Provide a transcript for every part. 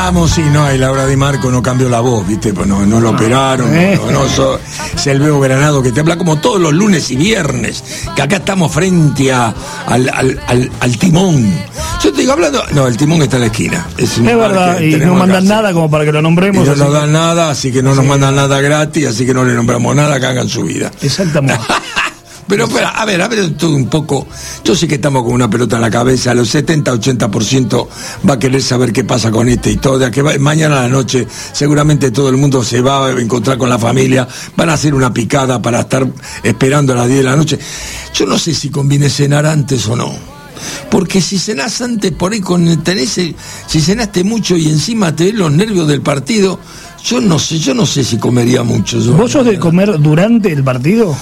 Estamos, y no, y Laura Di Marco no cambió la voz, ¿viste? Pues no lo operaron, es el Bebo Granado que te habla como todos los lunes y viernes, que acá estamos frente al timón. Yo te digo hablando, no, el timón está en la esquina. Es verdad, y no mandan nada como para que lo nombremos. Y no nos dan nada, así que no nos mandan nada gratis, así que no le nombramos nada, que hagan su vida. Exactamente. Pero espera, a ver todo un poco. Yo sé que estamos con una pelota en la cabeza. Los 70-80% va a querer saber qué pasa con y todo. De que mañana a la noche seguramente todo el mundo se va a encontrar con la familia. Van a hacer una picada para estar esperando a las 10 de la noche. Yo no sé si conviene cenar antes o no. Porque si cenás antes, por ahí si cenaste mucho y encima te ves los nervios del partido, yo no sé si comería mucho. ¿Vos sos de comer durante el partido?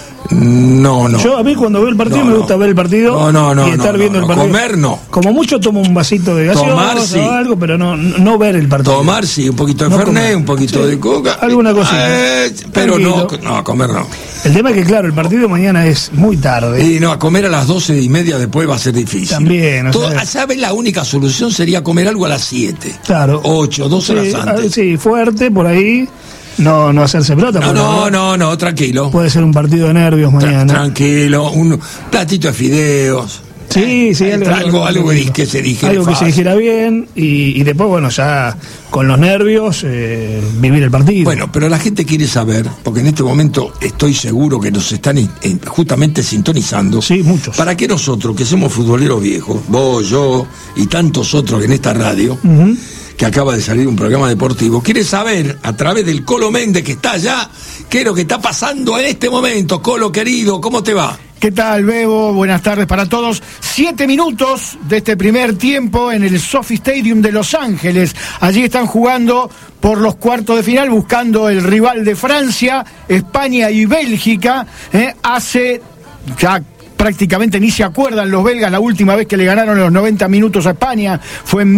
No. Yo a mí cuando veo el partido me gusta ver el partido y estar viendo el partido. Comer no. Como mucho tomo un vasito de gaseosa sí. o algo, pero no ver el partido. Tomar sí, un poquito de Fernet, un poquito de coca. Alguna cosita. Pero no, comer no. El tema es que claro, el partido mañana es muy tarde. Y no, a comer a las 12:30 después va a ser difícil. También. ¿Sabes? La única solución sería comer algo a las 7. Claro. 8, 12 horas antes. Sí, fuerte, por ahí. No hacerse pelota. No, tranquilo. Puede ser un partido de nervios mañana. Tranquilo, un platito de fideos. Sí, algo que se dijera. Algo que se dijera bien y después, bueno, ya con los nervios, vivir el partido. Bueno, pero la gente quiere saber, porque en este momento estoy seguro que nos están justamente sintonizando. Sí, muchos. Para que nosotros, que somos futboleros viejos, vos, yo y tantos otros en esta radio, que acaba de salir un programa deportivo, quiere saber, a través del Colo Méndez, que está allá, qué es lo que está pasando en este momento. Colo, querido, ¿cómo te va? ¿Qué tal, Bebo? Buenas tardes para todos. 7 minutos de este primer tiempo en el SoFi Stadium de Los Ángeles. Allí están jugando por los cuartos de final, buscando el rival de Francia, España y Bélgica. Hace ya prácticamente ni se acuerdan los belgas, la última vez que le ganaron los 90 minutos a España fue en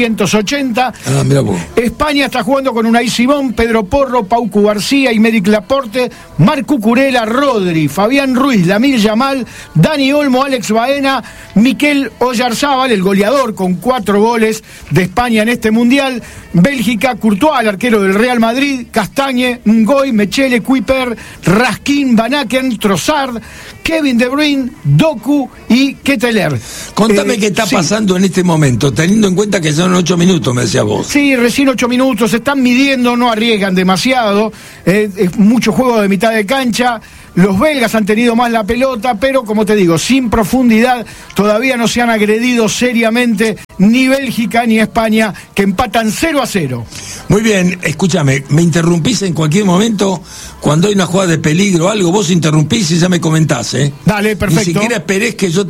1980. Mira vos. España está jugando con Unai Simón, Pedro Porro, Paucu García, Aymeric Laporte, Marc Cucurella, Rodri, Fabián Ruiz, Lamine Yamal, Dani Olmo, Alex Baena, Mikel Oyarzábal, el goleador con 4 goles de España en este Mundial. Bélgica, Courtois, el arquero del Real Madrid, Castagne, Ngoy, Mechele, Kuiper, Raskin, Van Aken, Trossard, Kevin De Bruyne, Doku y Ketteler. Contame qué está pasando en este momento, teniendo en cuenta que son 8 minutos, me decía vos. Sí, recién 8 minutos, se están midiendo, no arriesgan demasiado, es mucho juego de mitad de cancha. Los belgas han tenido más la pelota, pero como te digo, sin profundidad, todavía no se han agredido seriamente ni Bélgica ni España, que empatan 0-0. Muy bien, escúchame, me interrumpís en cualquier momento cuando hay una jugada de peligro o algo, vos interrumpís y ya me comentás, ¿eh? Dale, perfecto. Ni siquiera esperés que yo te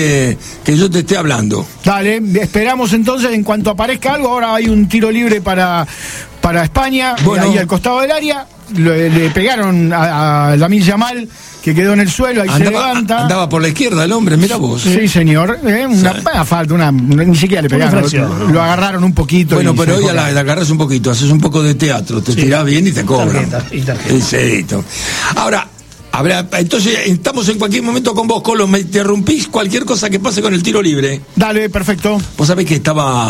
esté hablando. Dale, esperamos entonces, en cuanto aparezca algo. Ahora hay un tiro libre para España, ahí al costado del área. Le pegaron a Lamine Yamal, que quedó en el suelo, ahí se levanta. Andaba por la izquierda el hombre, mira vos. Sí, señor. Una falta, ni siquiera le pegaron. Lo agarraron un poquito. Bueno, pero hoy la agarras un poquito, haces un poco de teatro, te tirás bien y te cobran. Exacto. Ahora, entonces estamos en cualquier momento con vos, Colo. Me interrumpís cualquier cosa que pase con el tiro libre. Dale, perfecto. Vos sabés que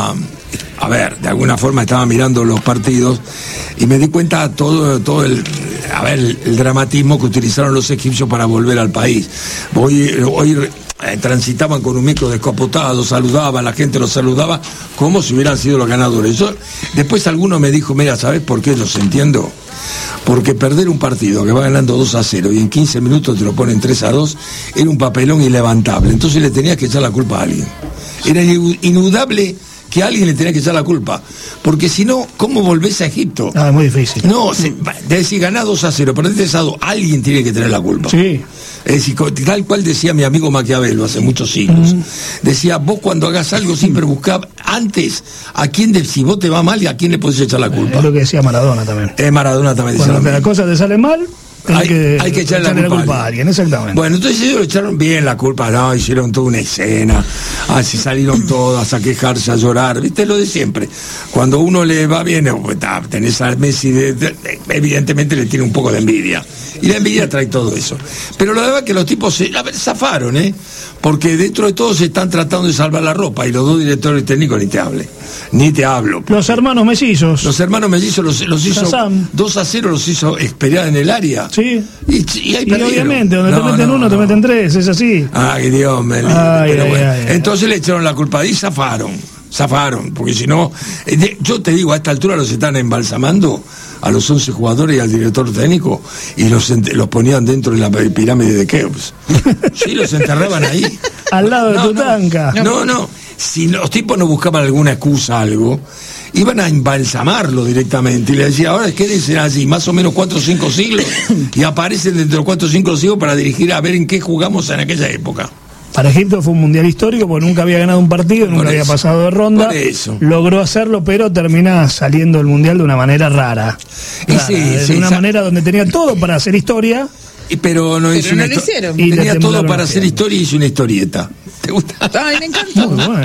de alguna forma estaba mirando los partidos y me di cuenta todo el dramatismo que utilizaron los egipcios para volver al país. Hoy transitaban con un micro descapotado, saludaban, la gente los saludaba como si hubieran sido los ganadores. Después alguno me dijo, mira, ¿sabés por qué los entiendo? Porque perder un partido que va ganando 2-0 y en 15 minutos te lo ponen 3-2 era un papelón ilevantable. Entonces le tenías que echar la culpa a alguien. Era inudable que alguien le tenía que echar la culpa, porque si no, ¿cómo volvés a Egipto? Es muy difícil. No, decir ganás 2-0, perdés 3-2, alguien tiene que tener la culpa. Sí. Es decir, tal cual decía mi amigo Maquiavelo hace muchos siglos. Decía, vos cuando hagas algo siempre buscá antes a quién, si vos te va mal, y a quién le podés echar la culpa. Es lo que decía Maradona también. Maradona también decía. Cuando las cosas te salen mal, hay que echarle la culpa a alguien, exactamente. Bueno, entonces ellos le echaron bien la culpa, no, hicieron toda una escena, así salieron todas a quejarse, a llorar, viste lo de siempre. Cuando uno le va bien, tenés a Messi, evidentemente le tiene un poco de envidia, y la envidia trae todo eso. Pero lo de verdad que los tipos zafaron, porque dentro de todo se están tratando de salvar la ropa, y los dos directores técnicos ni te hablo. Los hermanos mellizos. Los hermanos mellizos los hizo 2-0, los hizo esperar en el área. Sí. Y obviamente, donde te meten uno, te meten tres, es así. Ay, Dios mío. Entonces le echaron la culpa y zafaron, porque si no, yo te digo, a esta altura los están embalsamando a los 11 jugadores y al director técnico, y los ponían dentro de la pirámide de Keops. Sí, los enterraban ahí. Al lado de Tutanka. No. Si los tipos no buscaban alguna excusa, algo, iban a embalsamarlo directamente y le decía, ahora quédense allí más o menos 4 o 5 siglos y aparecen dentro de 4 o 5 siglos para dirigir a ver en qué jugamos en aquella época. Para Egipto fue un mundial histórico porque nunca había ganado un partido, nunca había pasado de ronda. Por eso. Logró hacerlo, pero termina saliendo del mundial de una manera rara. De una manera donde tenía todo para hacer historia. Pero no lo hicieron. Tenía todo para hacer historia y hizo una historieta. ¿Te gusta? Ay, me encantó.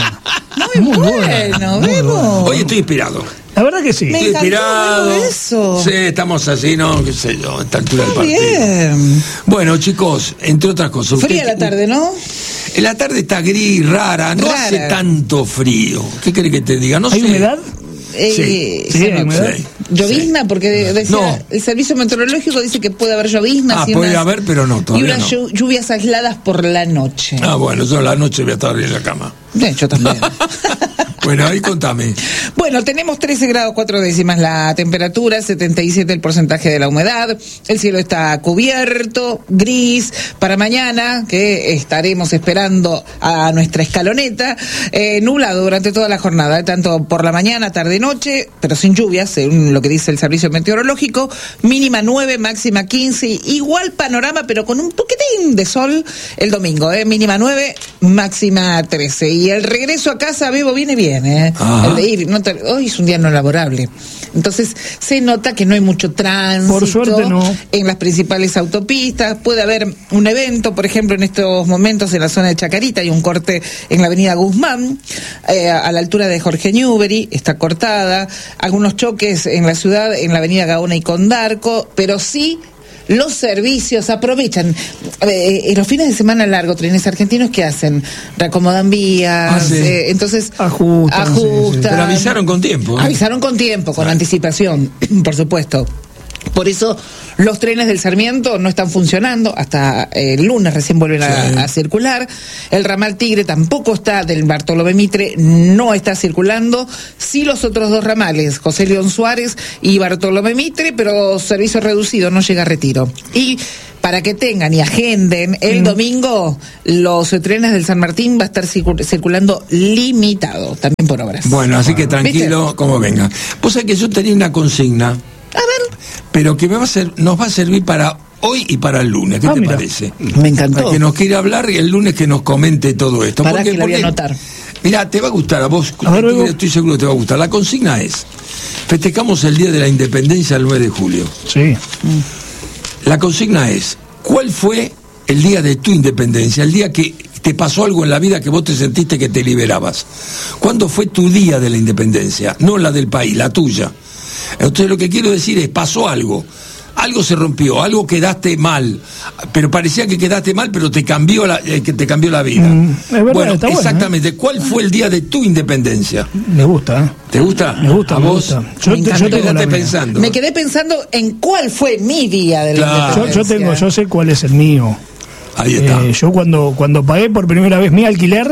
Muy bueno. Vemos. Hoy estoy inspirado. La verdad que sí. Estoy inspirado. Eso. Sí, estamos así, ¿no? Qué sé yo, a esta altura del partido. Bien. Bueno, chicos, entre otras cosas. Fría la tarde, ¿no? En la tarde está gris, rara, no hace tanto frío. ¿Qué querés que te diga? No sé. ¿Hay humedad? Sí, hay humedad. Llovizna, porque decía, el servicio meteorológico dice que puede haber llovizna. Puede haber, pero no, todavía y unas lluvias aisladas por la noche. Bueno, yo la noche voy a estar en la cama. Yo también. Bueno, ahí contame. Bueno, tenemos 13 grados 4 décimas la temperatura, 77 el porcentaje de la humedad, el cielo está cubierto, gris, para mañana, que estaremos esperando a nuestra escaloneta, nublado durante toda la jornada, tanto por la mañana, tarde y noche, pero sin lluvias, según lo que dice el servicio meteorológico, mínima 9, máxima 15, igual panorama, pero con un poquitín de sol el domingo, mínima 9, máxima 13, y el regreso a casa, Bebo, viene bien. El de ir, hoy es un día no laborable, entonces se nota que no hay mucho tránsito. Por suerte no. En las principales autopistas puede haber un evento, por ejemplo en estos momentos en la zona de Chacarita hay un corte en la avenida Guzmán, a la altura de Jorge Newbery, está cortada, algunos choques en la ciudad, en la avenida Gaona y Condarco, pero sí los servicios aprovechan en los fines de semana largo, trenes argentinos que hacen, reacomodan vías, entonces ajustan. Sí. Pero avisaron con tiempo. Con anticipación, por supuesto. Por eso los trenes del Sarmiento no están funcionando, hasta el lunes recién vuelven a circular. El ramal Tigre tampoco está, del Bartolomé Mitre no está circulando. Sí los otros dos ramales, José León Suárez y Bartolomé Mitre, pero servicio reducido, no llega a Retiro. Y para que tengan y agenden, el domingo los trenes del San Martín va a estar circulando limitado, también por obras. Bueno, así que tranquilo, ¿viste? Como venga. Vos sabés que yo tenía una consigna. A ver. Pero que nos va a servir para hoy y para el lunes. ¿Qué te parece? Me encantó. Para que nos quiera hablar y el lunes que nos comente todo esto. Para que la voy a anotar. Mirá, te va a gustar a vos. Estoy seguro que te va a gustar. La consigna es: festejamos el Día de la Independencia el 9 de julio. Sí. La consigna es: ¿cuál fue el día de tu independencia? El día que te pasó algo en la vida que vos te sentiste que te liberabas. ¿Cuándo fue tu día de la independencia? No la del país, la tuya. Entonces lo que quiero decir es, pasó algo se rompió, algo quedaste mal, pero parecía que quedaste mal, pero te cambió la vida. Es verdad, bueno, está exactamente. ¿Cuál fue el día de tu independencia? Me gusta. ¿Te gusta? Me gusta. ¿A vos? Yo quedé pensando. Me quedé pensando en cuál fue mi día de la independencia. Yo sé cuál es el mío. Ahí está. Yo cuando pagué por primera vez mi alquiler,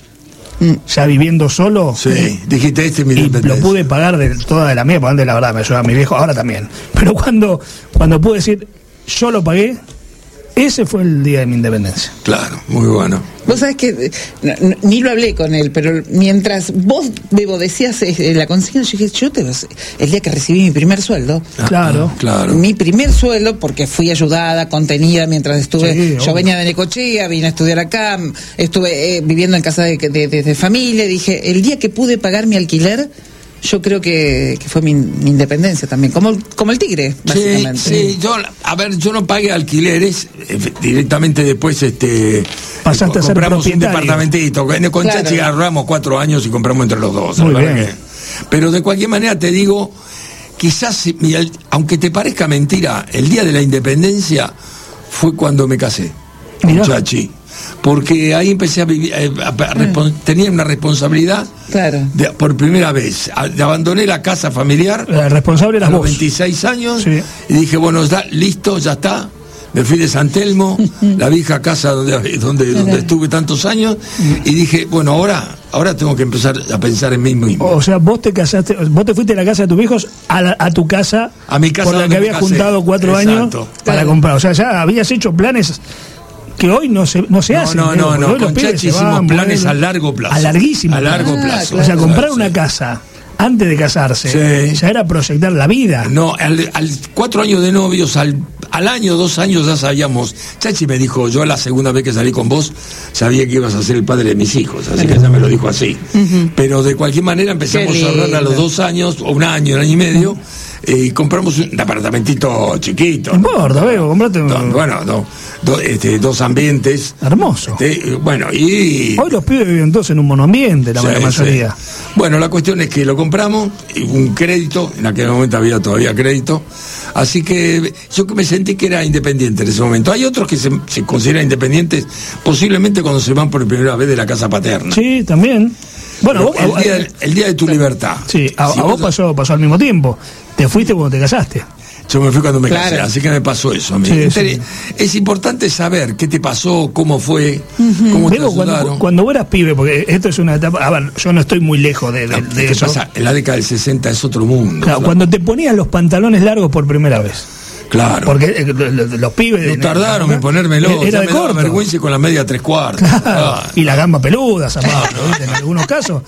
ya viviendo solo, dijiste, este es mi independencia. Lo pude pagar de toda de la mía, porque antes la verdad me ayudaba mi viejo, ahora también. Pero cuando pude decir, yo lo pagué, ese fue el día de mi independencia. Claro, muy bueno. Vos sabés que ni lo hablé con él, pero mientras vos, Bebo, decías la consigna, yo dije, el día que recibí mi primer sueldo. Claro. Mi primer sueldo, porque fui ayudada, contenida mientras estuve. Yo venía de Necochea, vine a estudiar acá, estuve viviendo en casa de familia. Dije, el día que pude pagar mi alquiler, yo creo que fue mi independencia también, como el tigre, básicamente. Sí, yo no pagué alquileres, directamente después pasaste a ser compramos un propietario. departamentito, con Chachi ahorramos 4 años y compramos entre los dos. Muy bien. Pero de cualquier manera te digo, quizás, aunque te parezca mentira, el día de la independencia fue cuando me casé con Chachi. Porque ahí empecé a vivir, tenía una responsabilidad. Claro. Por primera vez. Abandoné la casa familiar. La responsable eras a los vos. 26 años. Sí. Y dije, bueno, listo, ya está. Me fui de San Telmo, la vieja casa donde estuve tantos años. Y dije, bueno, ahora tengo que empezar a pensar en mí mismo. O sea, vos te casaste, vos te fuiste de la casa de tus viejos a tu casa, a mi casa, por la que habías juntado 4 años para comprar. O sea, ya habías hecho planes que hoy no se hacen. No. Con Chachi hicimos planes a largo plazo. A larguísimo. A largo plazo. Claro. O sea, comprar una casa antes de casarse, ya era proyectar la vida. No, al 4 años de novios, al año, 2 años ya sabíamos. Chachi me dijo, yo la segunda vez que salí con vos, sabía que ibas a ser el padre de mis hijos, así que ella me lo dijo así. Pero de cualquier manera empezamos a ahorrar a los 2 años, o un año y medio, y compramos un apartamentito chiquito. No importa, veo, comprate un... dos ambientes. Hermoso. Bueno, y... Hoy los pibes viven todos en un monoambiente, la mayoría. Sí. Bueno, la cuestión es que lo compramos, un crédito, en aquel momento había todavía crédito, así que yo me sentí que era independiente en ese momento. Hay otros que se consideran independientes posiblemente cuando se van por primera vez de la casa paterna. Sí, también. Bueno, el día de tu libertad. Sí, a vos pasó al mismo tiempo. Te fuiste cuando te casaste. Yo me fui cuando me casé, así que me pasó eso a mí. Sí. Es importante saber qué te pasó, cómo fue, cómo te ayudaron. Cuando vos eras pibe, porque esto es una etapa... A ver, yo no estoy muy lejos de eso. Pasa? En la década del 60 es otro mundo. Claro, cuando te ponías los pantalones largos por primera vez. Claro. Porque los pibes... No tardaron en ponérmelo. Era me de corto. daba vergüenza con la media 3/4. Claro. Y la gamba peluda, zapatos, en algunos casos.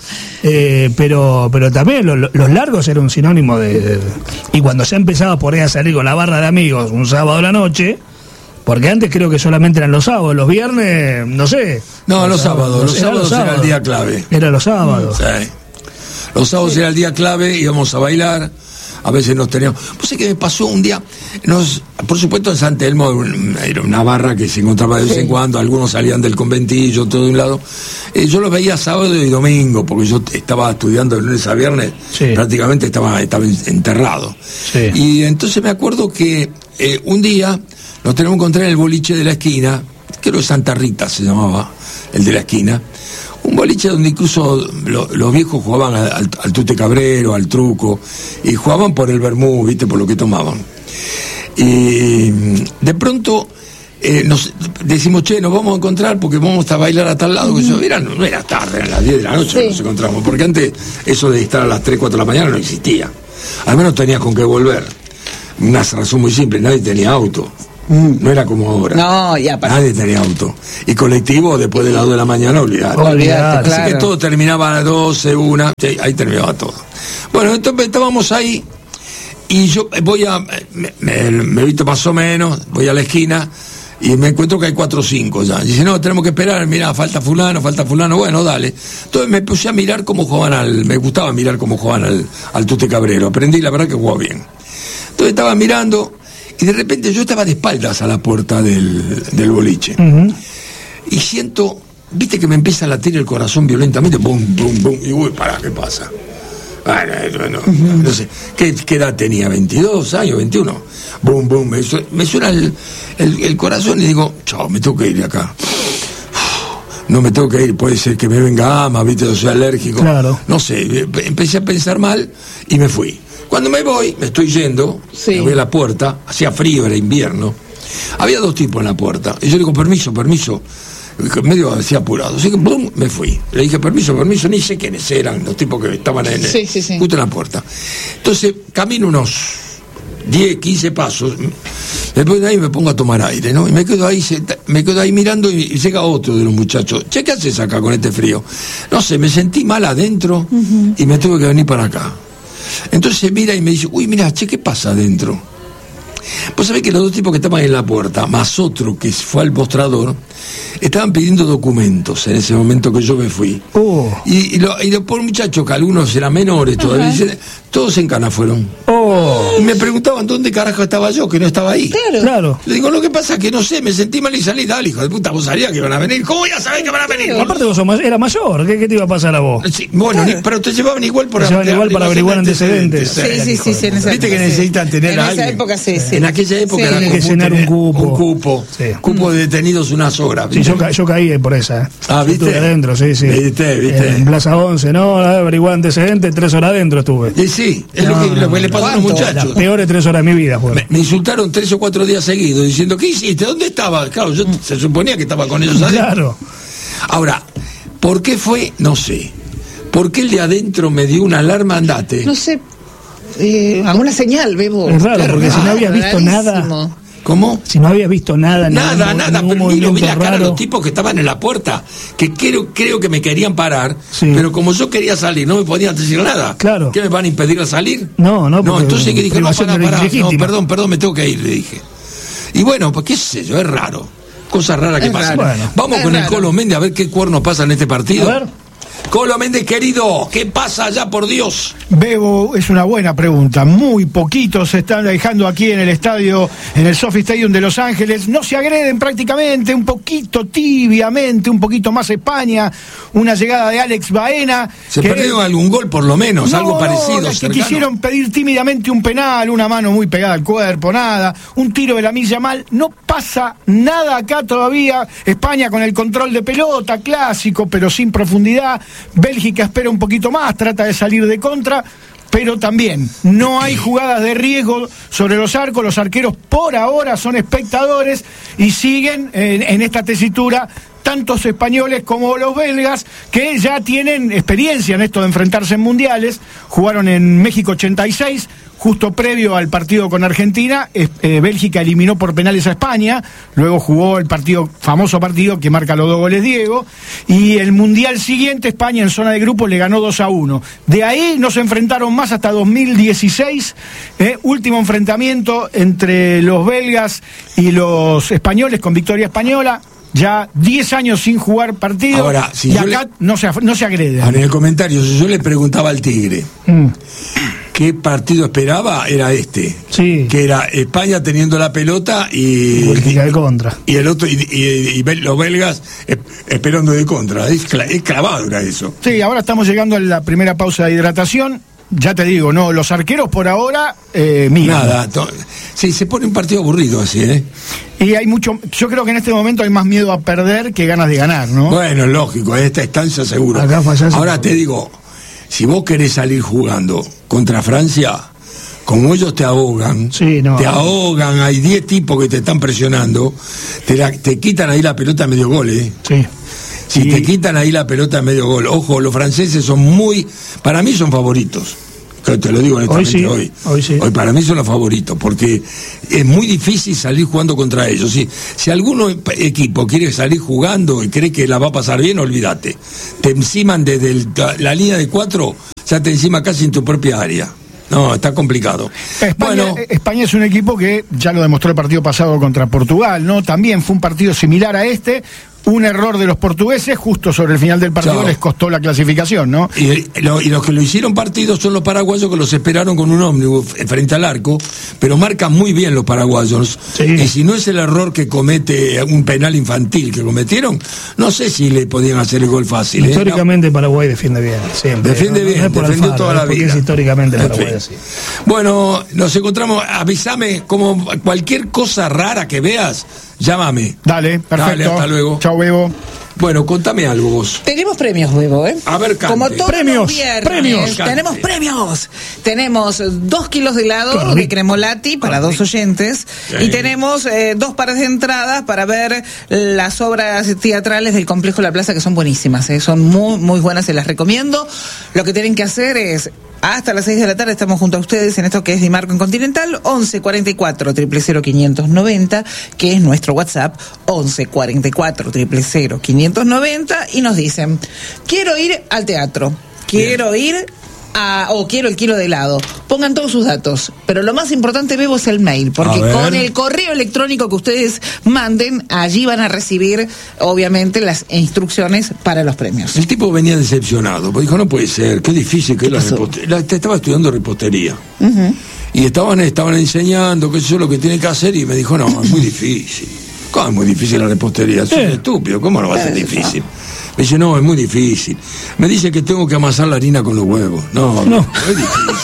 Pero también los largos eran un sinónimo de... Y cuando ya empezaba por ahí a salir con la barra de amigos un sábado a la noche... Porque antes creo que solamente eran los sábados, los viernes, no sé. No, los sábados era el día clave. Era los sábados. Sí. Los sábados era el día clave, íbamos a bailar. A veces nos teníamos... Pues es que me pasó un día... por supuesto en San Telmo era una barra que se encontraba de vez en cuando, algunos salían del conventillo, todo de un lado. Yo los veía sábado y domingo, porque yo estaba estudiando de lunes a viernes, prácticamente estaba enterrado. Sí. Y entonces me acuerdo que un día nos tenemos que encontrar en el boliche de la esquina, creo que Santa Rita se llamaba, el de la esquina. Un boliche donde incluso los viejos jugaban al tute cabrero, al truco, y jugaban por el vermú, ¿viste? Por lo que tomaban. Y de pronto nos decimos, nos vamos a encontrar porque vamos a bailar a tal lado. Que no era tarde, eran las 10 de la noche que nos encontramos, porque antes eso de estar a las 3, 4 de la mañana no existía. Al menos tenías con qué volver. Una razón muy simple, nadie tenía auto. No era como ahora. No, ya para. Nadie tenía auto. Y colectivo después de las 2 de la mañana, olvidate. Claro. Así que todo terminaba a las 12, 1, ahí terminaba todo. Bueno, entonces estábamos ahí y yo voy me he visto más o menos, voy a la esquina y me encuentro que hay 4 o 5 ya. Y dice, no, tenemos que esperar, mirá, falta fulano, bueno, dale. Entonces me puse a mirar cómo jugaban me gustaba mirar cómo jugaban al tute cabrero. Aprendí, la verdad que jugaba bien. Entonces estaba mirando. Y de repente yo estaba de espaldas a la puerta del boliche. Y siento, viste que me empieza a latir el corazón violentamente, bum, bum, bum, y uy, ¿qué pasa? Bueno, no sé, ¿qué edad tenía? ¿22 años? ¿21? Bum, bum, me suena el corazón y digo, chao, me tengo que ir de acá. No me tengo que ir, puede ser que me venga ama, viste, yo soy alérgico. Claro. No sé, empecé a pensar mal y me fui. Cuando me voy, me estoy yendo, me voy a la puerta, hacía frío, era invierno. Había 2 tipos en la puerta. Y yo le digo, permiso. Medio así apurado. Así que, ¡bum!, me fui. Le dije, permiso, ni sé quiénes eran los tipos que estaban justo en la puerta. Entonces, camino unos 10, 15 pasos. Después de ahí me pongo a tomar aire, ¿no? Y me quedo ahí mirando y llega otro de los muchachos. Che, ¿qué haces acá con este frío? No sé, me sentí mal adentro y me tuve que venir para acá. Entonces mira y me dice, uy, mira, che, ¿qué pasa adentro? Vos sabés que los dos tipos que estaban en la puerta, más otro que fue al mostrador, estaban pidiendo documentos en ese momento que yo me fui. Y los pobres muchachos, que algunos eran menores todavía, todos en cana fueron. Y me preguntaban dónde carajo estaba yo, que no estaba ahí. Claro. Le digo, lo que pasa es que no sé, me sentí mal y salí. Dale, hijo de puta, vos sabías que iban a venir. ¿Cómo ya sabés que van a venir? Aparte vos eras mayor, ¿qué te iba a pasar a vos? Sí, bueno, pero te llevaban igual para averiguar antecedentes. Sí, en esa Viste que necesitan tener a alguien. En esa época sí. En aquella época era que llenar un cupo. Cupo de detenidos unas horas. Sí, yo caí por esa. ¿Viste? Estuve adentro, sí. ¿Viste? En Plaza 11, ¿no? Averiguar antecedentes, 3 horas adentro estuve. Y sí, es lo que le pasó a los muchachos. Las peores 3 horas de mi vida fueron. Me insultaron 3 o 4 días seguidos diciendo, ¿qué hiciste? ¿Dónde estabas? Claro, yo se suponía que estaba con ellos adentro. Claro. Ahora, ¿por qué fue? No sé. ¿Por qué el de adentro me dio una alarma? Andate. No sé. Alguna señal, Bebo. Es raro, porque si no habías visto nada. ¿Cómo? Si no había visto nada. Nada, pero ni lo vi la cara raro. de los tipos que estaban en la puerta, que creo que me querían parar, sí. Pero como yo quería salir, no me podían decir nada. Claro. ¿Qué me van a impedir a salir? No, entonces que dije, no, pará. No, perdón, me tengo que ir, le dije. Y bueno, pues qué sé yo, es raro. Cosas raras que pasan. Bueno, vamos con el Colo Méndez a ver qué cuernos pasa en este partido. A ver. Colo Méndez, querido, ¿qué pasa allá, por Dios? Bebo, es una buena pregunta. Muy poquitos se están dejando aquí en el estadio, en el SoFi Stadium de Los Ángeles. No se agreden prácticamente, un poquito tibiamente, un poquito más España. Una llegada de Alex Baena. Se perdieron algún gol, por lo menos, algo parecido. Que quisieron pedir tímidamente un penal, una mano muy pegada al cuerpo, nada. Un tiro de Lamine Yamal. No pasa nada acá todavía. España con el control de pelota, clásico, pero sin profundidad. Bélgica espera un poquito más, trata de salir de contra, pero también no hay jugadas de riesgo sobre los arcos. Los arqueros por ahora son espectadores y siguen en esta tesitura tantos españoles como los belgas, que ya tienen experiencia en esto de enfrentarse en mundiales. Jugaron en México 86, justo previo al partido con Argentina. Bélgica eliminó por penales a España, luego jugó el famoso partido que marca los 2 goles Diego, y el mundial siguiente España en zona de grupo le ganó 2-1. De ahí no se enfrentaron más hasta 2016, último enfrentamiento entre los belgas y los españoles con victoria española. Ya 10 años sin jugar partido. Ahora, si y acá no se agrede. En el comentario, si yo le preguntaba al Tigre qué partido esperaba, era este. Sí. Que era España teniendo la pelota y de contra. Y el otro, y los belgas esperando de contra. Es clavado, era eso. Sí, ahora estamos llegando a la primera pausa de hidratación. Ya te digo, no, los arqueros por ahora, mira. Nada, sí, se pone un partido aburrido así, Y hay mucho, yo creo que en este momento hay más miedo a perder que ganas de ganar, ¿no? Bueno, lógico, en esta instancia seguro. Ahora te digo, si vos querés salir jugando contra Francia, como ellos te ahogan, ahogan, hay 10 tipos que te están presionando, te quitan ahí la pelota a medio gol, Sí. Si te quitan ahí la pelota a medio gol, ojo, los franceses son para mí son favoritos. Te lo digo honestamente hoy. Hoy para mí son los favoritos, porque es muy difícil salir jugando contra ellos. Si algún equipo quiere salir jugando y cree que la va a pasar bien, olvídate. Te enciman desde la línea de 4, ya te encima casi en tu propia área. No, está complicado. España es un equipo que ya lo demostró el partido pasado contra Portugal, ¿no? También fue un partido similar a este. Un error de los portugueses, justo sobre el final del partido, les costó la clasificación, ¿no? Y los que lo hicieron partido son los paraguayos, que los esperaron con un ómnibus frente al arco, pero marcan muy bien los paraguayos. Sí. Y si no es el error que comete un penal infantil que cometieron, no sé si le podían hacer el gol fácil. Históricamente Paraguay defiende bien, siempre. Defiende bien, defendió toda la vida. Es históricamente Paraguay así. Bueno, nos encontramos, avísame, como cualquier cosa rara que veas, llámame. Dale, perfecto. Dale, hasta luego. Chau, Bebo. Bueno, contame algo vos. Tenemos premios, Bebo, A ver, cante. Como todos los viernes, Cante. tenemos premios. Tenemos 2 kilos de helado de Cremolati para 2 oyentes. Sí. Y tenemos 2 pares de entradas para ver las obras teatrales del Complejo La Plaza, que son buenísimas. Son muy, muy buenas, se las recomiendo. Lo que tienen que hacer es... Hasta las 6 de la tarde estamos junto a ustedes en esto que es Dimarco en Continental, 11 44 000 590, que es nuestro WhatsApp, 11 44 000 590, y nos dicen, quiero ir al teatro, quiero ir o quiero el kilo de helado. Pongan todos sus datos. Pero lo más importante, Bebo, es el mail. Porque con el correo electrónico que ustedes manden, allí van a recibir, obviamente, las instrucciones para los premios. El tipo venía decepcionado, porque dijo, no puede ser, qué difícil que es la repostería. Estaba estudiando repostería. Y estaban enseñando, qué sé yo, lo que tiene que hacer, y me dijo, no, es muy difícil. ¿Cómo es muy difícil la repostería? Soy estúpido, ¿cómo no va a ser difícil? Me dice, no, es muy difícil. Me dice que tengo que amasar la harina con los huevos. No, es difícil.